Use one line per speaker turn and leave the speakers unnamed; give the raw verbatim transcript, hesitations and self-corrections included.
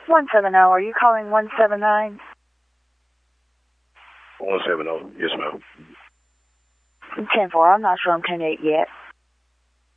one seven zero. Are you calling one seven nine?
one seven zero. Yes, ma'am.
ten four. I'm not sure I'm ten eight yet.